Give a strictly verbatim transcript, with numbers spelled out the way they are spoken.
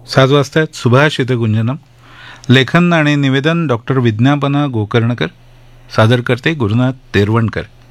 सात वाजता सुभाष गुंजनम. लेखन आणि निवेदन डॉक्टर विज्ञापना गोकर्णकर. सादर करते गुरुनाथ तेरवणकर.